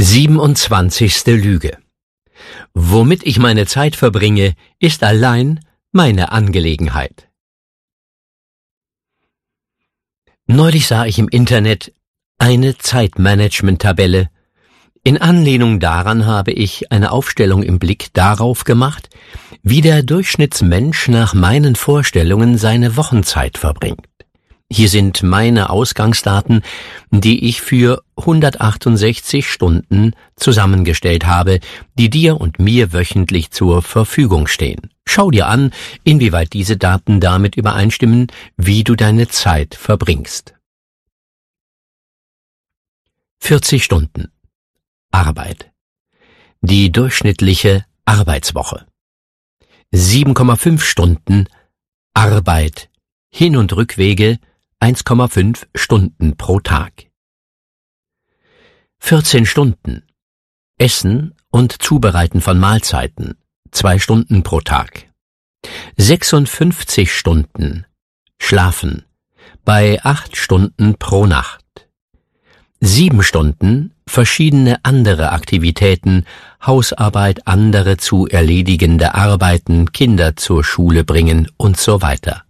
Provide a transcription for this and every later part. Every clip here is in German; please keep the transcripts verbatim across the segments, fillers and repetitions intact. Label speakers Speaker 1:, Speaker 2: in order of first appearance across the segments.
Speaker 1: siebenundzwanzigste Lüge. Womit ich meine Zeit verbringe, ist allein meine Angelegenheit. Neulich sah ich im Internet eine Zeitmanagement-Tabelle. In Anlehnung daran habe ich eine Aufstellung im Blick darauf gemacht, wie der Durchschnittsmensch nach meinen Vorstellungen seine Wochenzeit verbringt. Hier sind meine Ausgangsdaten, die ich für hundertachtundsechzig Stunden zusammengestellt habe, die dir und mir wöchentlich zur Verfügung stehen. Schau dir an, inwieweit diese Daten damit übereinstimmen, wie du deine Zeit verbringst. vierzig Stunden Arbeit. Die durchschnittliche Arbeitswoche. sieben Komma fünf Stunden Arbeit. Hin- und Rückwege eins Komma fünf Stunden pro Tag. vierzehn Stunden Essen und Zubereiten von Mahlzeiten, zwei Stunden pro Tag. sechsundfünfzig Stunden Schlafen, bei acht Stunden pro Nacht. sieben Stunden verschiedene andere Aktivitäten, Hausarbeit, andere zu erledigende Arbeiten, Kinder zur Schule bringen und so weiter.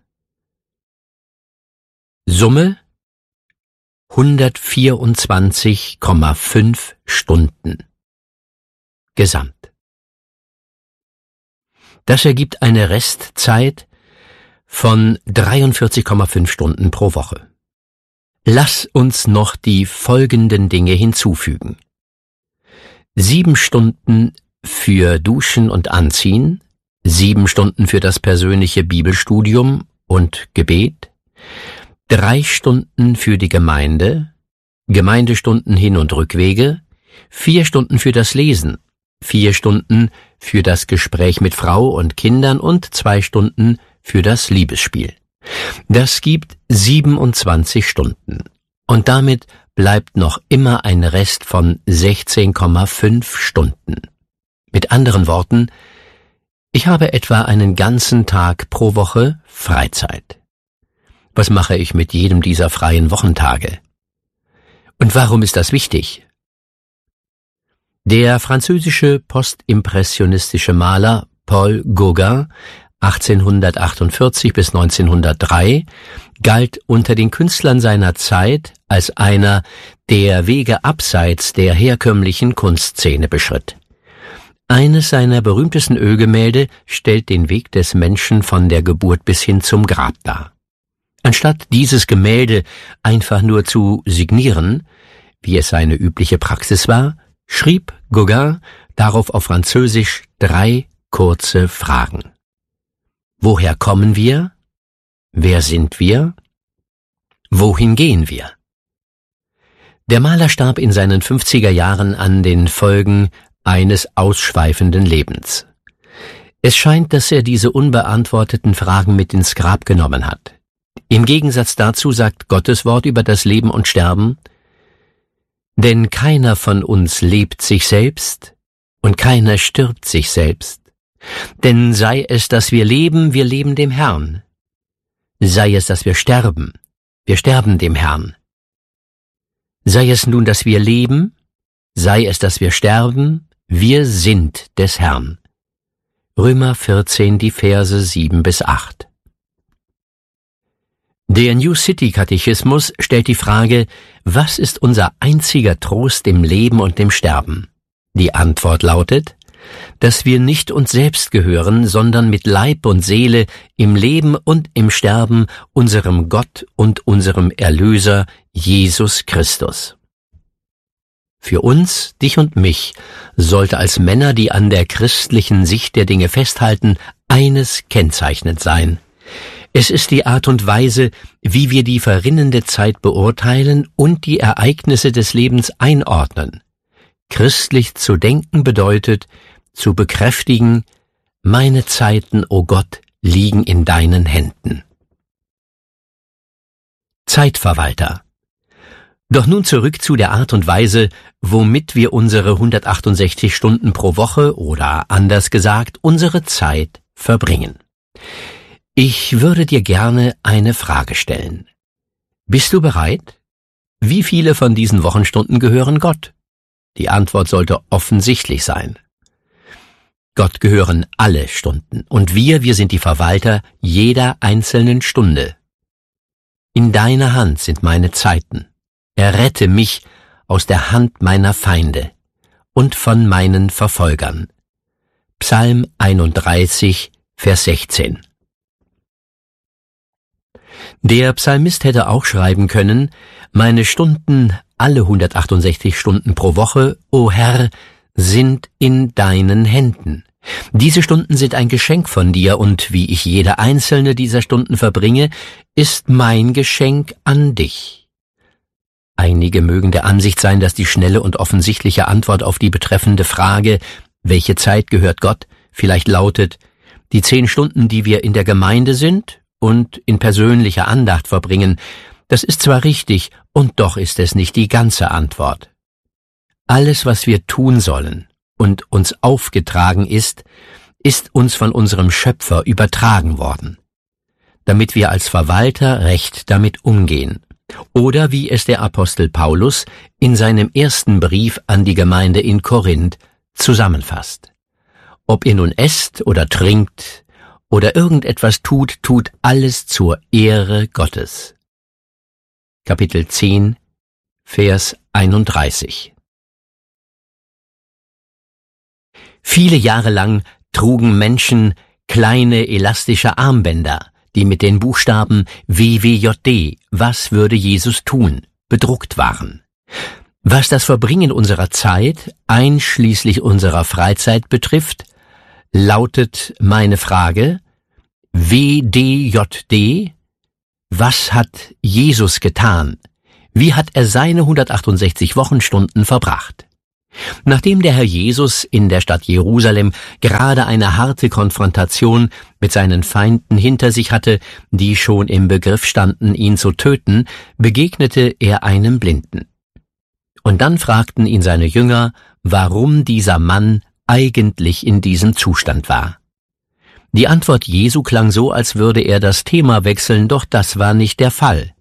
Speaker 1: Summe hundertvierundzwanzig Komma fünf Stunden. Gesamt. Das ergibt eine Restzeit von dreiundvierzig Komma fünf Stunden pro Woche. Lass uns noch die folgenden Dinge hinzufügen. Sieben Stunden für Duschen und Anziehen, sieben Stunden für das persönliche Bibelstudium und Gebet, drei Stunden für die Gemeinde, Gemeindestunden Hin- und Rückwege, vier Stunden für das Lesen, vier Stunden für das Gespräch mit Frau und Kindern und zwei Stunden für das Liebesspiel. Das gibt siebenundzwanzig Stunden. Und damit bleibt noch immer ein Rest von sechzehn Komma fünf Stunden. Mit anderen Worten, ich habe etwa einen ganzen Tag pro Woche Freizeit. Was mache ich mit jedem dieser freien Wochentage? Und warum ist das wichtig? Der französische postimpressionistische Maler Paul Gauguin achtzehnhundertachtundvierzig bis neunzehnhundertdrei galt unter den Künstlern seiner Zeit als einer, der Wege abseits der herkömmlichen Kunstszene beschritt. Eines seiner berühmtesten Ölgemälde stellt den Weg des Menschen von der Geburt bis hin zum Grab dar. Anstatt dieses Gemälde einfach nur zu signieren, wie es seine übliche Praxis war, schrieb Gauguin darauf auf Französisch drei kurze Fragen. Woher kommen wir? Wer sind wir? Wohin gehen wir? Der Maler starb in seinen fünfziger Jahren an den Folgen eines ausschweifenden Lebens. Es scheint, dass er diese unbeantworteten Fragen mit ins Grab genommen hat. Im Gegensatz dazu sagt Gottes Wort über das Leben und Sterben: Denn keiner von uns lebt sich selbst und keiner stirbt sich selbst. Denn sei es, dass wir leben, wir leben dem Herrn. Sei es, dass wir sterben, wir sterben dem Herrn. Sei es nun, dass wir leben, sei es, dass wir sterben, wir sind des Herrn. Römer vierzehn, die Verse sieben bis acht. Der New City Katechismus stellt die Frage: Was ist unser einziger Trost im Leben und im Sterben? Die Antwort lautet, dass wir nicht uns selbst gehören, sondern mit Leib und Seele im Leben und im Sterben unserem Gott und unserem Erlöser Jesus Christus. Für uns, dich und mich, sollte als Männer, die an der christlichen Sicht der Dinge festhalten, eines kennzeichnend sein. Es ist die Art und Weise, wie wir die verrinnende Zeit beurteilen und die Ereignisse des Lebens einordnen. Christlich zu denken bedeutet, zu bekräftigen: Meine Zeiten, o Gott, liegen in deinen Händen. Zeitverwalter. Doch nun zurück zu der Art und Weise, womit wir unsere hundertachtundsechzig Stunden pro Woche oder anders gesagt unsere Zeit verbringen. Ich würde dir gerne eine Frage stellen. Bist du bereit? Wie viele von diesen Wochenstunden gehören Gott? Die Antwort sollte offensichtlich sein. Gott gehören alle Stunden, und wir, wir sind die Verwalter jeder einzelnen Stunde. In deiner Hand sind meine Zeiten. Errette mich aus der Hand meiner Feinde und von meinen Verfolgern. Psalm einunddreißig, Vers sechzehn. Der Psalmist hätte auch schreiben können: Meine Stunden, alle hundertachtundsechzig Stunden pro Woche, o Herr, sind in deinen Händen. Diese Stunden sind ein Geschenk von dir, und wie ich jede einzelne dieser Stunden verbringe, ist mein Geschenk an dich. Einige mögen der Ansicht sein, dass die schnelle und offensichtliche Antwort auf die betreffende Frage, welche Zeit gehört Gott, vielleicht lautet: Die zehn Stunden, die wir in der Gemeinde sind und in persönlicher Andacht verbringen. Das ist zwar richtig, und doch ist es nicht die ganze Antwort. Alles, was wir tun sollen und uns aufgetragen ist, ist uns von unserem Schöpfer übertragen worden, damit wir als Verwalter recht damit umgehen. Oder wie es der Apostel Paulus in seinem ersten Brief an die Gemeinde in Korinth zusammenfasst: Ob ihr nun esst oder trinkt oder irgendetwas tut, tut alles zur Ehre Gottes. Kapitel zehn, Vers einunddreißig. Viele Jahre lang trugen Menschen kleine elastische Armbänder, die mit den Buchstaben W W J D, was würde Jesus tun, bedruckt waren. Was das Verbringen unserer Zeit, einschließlich unserer Freizeit betrifft, lautet meine Frage: W D J D, was hat Jesus getan? Wie hat er seine hundertachtundsechzig Wochenstunden verbracht? Nachdem der Herr Jesus in der Stadt Jerusalem gerade eine harte Konfrontation mit seinen Feinden hinter sich hatte, die schon im Begriff standen, ihn zu töten, begegnete er einem Blinden. Und dann fragten ihn seine Jünger, warum dieser Mann eigentlich in diesem Zustand war. Die Antwort Jesu klang so, als würde er das Thema wechseln, doch das war nicht der Fall.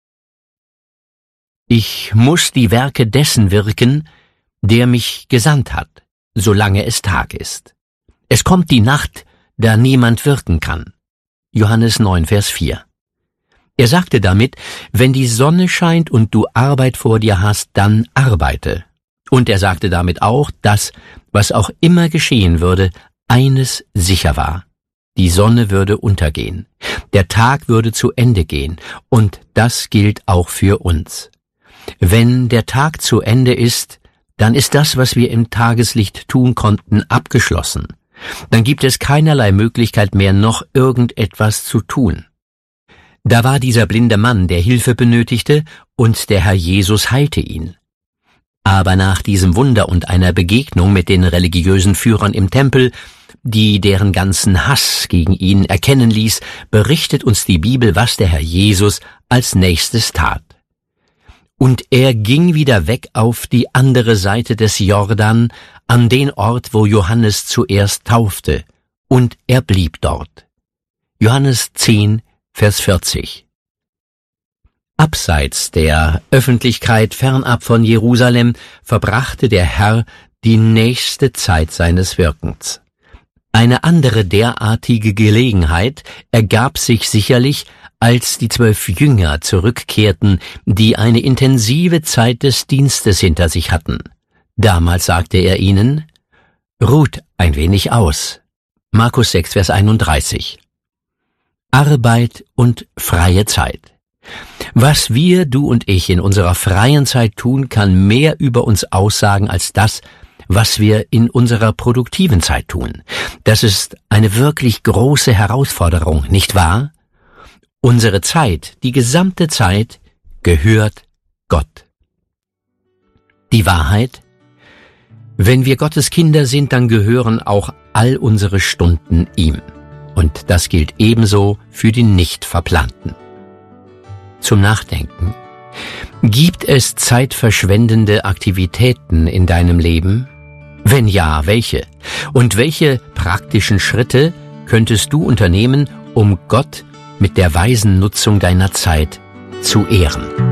Speaker 1: Ich muss die Werke dessen wirken, der mich gesandt hat, solange es Tag ist. Es kommt die Nacht, da niemand wirken kann. Johannes neun, Vers vier. Er sagte damit: Wenn die Sonne scheint und du Arbeit vor dir hast, dann arbeite. Und er sagte damit auch, dass, was auch immer geschehen würde, eines sicher war: Die Sonne würde untergehen, der Tag würde zu Ende gehen, und das gilt auch für uns. Wenn der Tag zu Ende ist, dann ist das, was wir im Tageslicht tun konnten, abgeschlossen. Dann gibt es keinerlei Möglichkeit mehr, noch irgendetwas zu tun. Da war dieser blinde Mann, der Hilfe benötigte, und der Herr Jesus heilte ihn. Aber nach diesem Wunder und einer Begegnung mit den religiösen Führern im Tempel, die deren ganzen Hass gegen ihn erkennen ließ, berichtet uns die Bibel, was der Herr Jesus als nächstes tat. Und er ging wieder weg auf die andere Seite des Jordan, an den Ort, wo Johannes zuerst taufte, und er blieb dort. Johannes zehn, Vers vierzig. Abseits der Öffentlichkeit, fernab von Jerusalem, verbrachte der Herr die nächste Zeit seines Wirkens. Eine andere derartige Gelegenheit ergab sich sicherlich, als die zwölf Jünger zurückkehrten, die eine intensive Zeit des Dienstes hinter sich hatten. Damals sagte er ihnen: Ruht ein wenig aus. Markus sechs, Vers einunddreißig. Arbeit und freie Zeit. Was wir, du und ich, in unserer freien Zeit tun, kann mehr über uns aussagen als das, was wir in unserer produktiven Zeit tun. Das ist eine wirklich große Herausforderung, nicht wahr? Unsere Zeit, die gesamte Zeit, gehört Gott. Die Wahrheit: Wenn wir Gottes Kinder sind, dann gehören auch all unsere Stunden ihm. Und das gilt ebenso für die nicht verplanten. Zum Nachdenken: Gibt es zeitverschwendende Aktivitäten in deinem Leben? Wenn ja, welche? Und welche praktischen Schritte könntest du unternehmen, um Gott mit der weisen Nutzung deiner Zeit zu ehren?